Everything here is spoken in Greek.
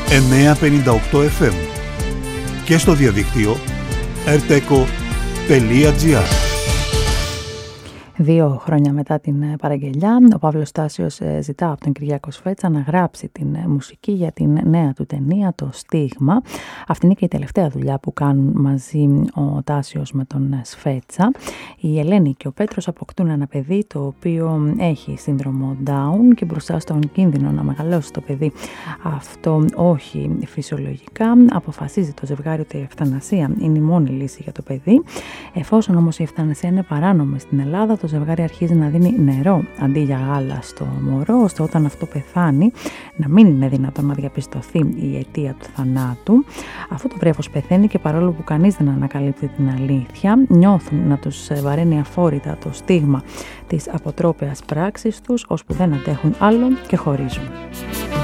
958 FM και στο διαδίκτυο rteco.gr. 2 χρόνια μετά την παραγγελιά, ο Παύλος Στάσιος ζητά από τον Κυριάκο Σφέτσα να γράψει την μουσική για την νέα του ταινία, το Στίγμα. Αυτή είναι και η τελευταία δουλειά που κάνουν μαζί ο Τάσιος με τον Σφέτσα. Η Ελένη και ο Πέτρος αποκτούν ένα παιδί το οποίο έχει σύνδρομο Down και μπροστά στον κίνδυνο να μεγαλώσει το παιδί αυτό όχι φυσιολογικά, αποφασίζει το ζευγάρι ότι η ευθανασία είναι η μόνη λύση για το παιδί. Εφόσον όμως η ευθανασία είναι παράνομη στην Ελλάδα, το ζευγάρι αρχίζει να δίνει νερό αντί για γάλα στο μωρό, ώστε όταν αυτό πεθάνει να μην είναι δυνατόν να διαπιστωθεί η αιτία του θανάτου. Αφού το βρέφος πεθαίνει και παρόλο που κανείς δεν ανακαλύπτει την αλήθεια, νιώθουν να τους βαραίνει αφόρητα το στίγμα της αποτρόπαιας πράξης τους, ώσπου δεν αντέχουν άλλο και χωρίζουν.